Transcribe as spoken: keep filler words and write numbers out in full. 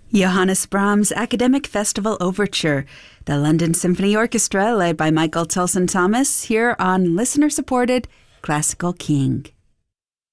Johannes Brahms' Academic Festival Overture, the London Symphony Orchestra led by Michael Tilson Thomas here on listener-supported Classical King.